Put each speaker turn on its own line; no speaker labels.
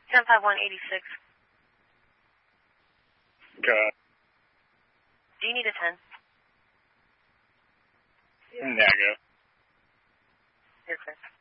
105186.
Okay.
Do you need a 10?
Yeah, go.
Yes, sir.